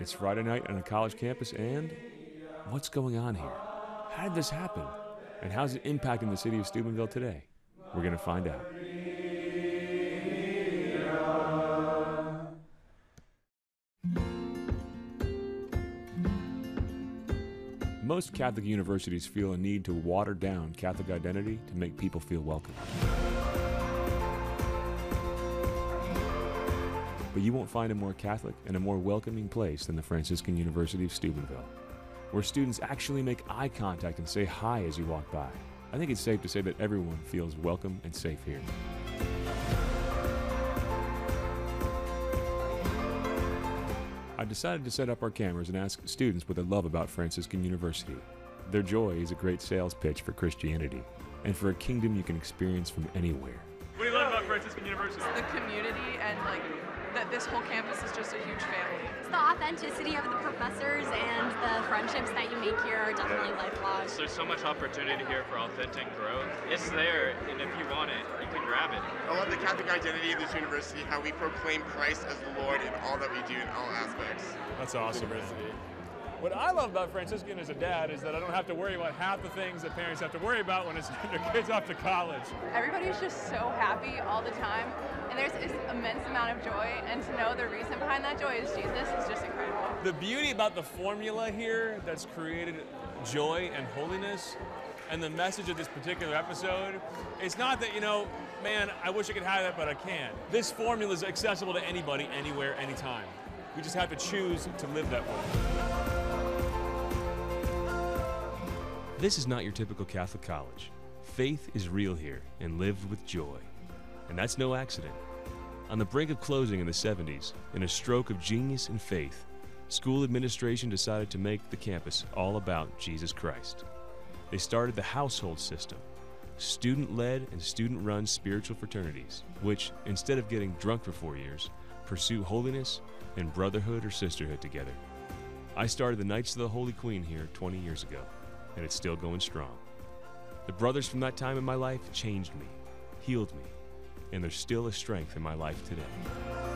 It's Friday night on a college campus, and what's going on here? How did this happen? And how's it impacting the city of Steubenville today? We're going to find out. Most Catholic universities feel a need to water down Catholic identity to make people feel welcome. But you won't find a more Catholic and a more welcoming place than the Franciscan University of Steubenville, where students actually make eye contact and say hi as you walk by. I think it's safe to say that everyone feels welcome and safe here. I decided to set up our cameras and ask students what they love about Franciscan University. Their joy is a great sales pitch for Christianity and for a kingdom you can experience from anywhere. What do you love about Franciscan University? The community and that this whole campus is just a huge family. It's the authenticity of the professors and the friendships that you make here are definitely lifelong. There's so much opportunity here for authentic growth. It's there, and if you want it, you can grab it. I love the Catholic identity of this university, how we proclaim Christ as the Lord in all that we do in all aspects. That's awesome. What I love about Franciscan as a dad is that I don't have to worry about half the things that parents have to worry about when it's their kids off to college. Everybody's just so happy all the time, and there's this immense amount of joy, and to know the reason behind that joy is Jesus is just incredible. The beauty about the formula here that's created joy and holiness, and the message of this particular episode, it's not that, man, I wish I could have that, but I can't. This formula is accessible to anybody, anywhere, anytime. We just have to choose to live that way. This is not your typical Catholic college. Faith is real here and lived with joy. And that's no accident. On the brink of closing in the 70s, in a stroke of genius and faith, school administration decided to make the campus all about Jesus Christ. They started the household system, student-led and student-run spiritual fraternities, which, instead of getting drunk for 4 years, pursue holiness and brotherhood or sisterhood together. I started the Knights of the Holy Queen here 20 years ago, and it's still going strong. The brothers from that time in my life changed me, healed me, and there's still a strength in my life today.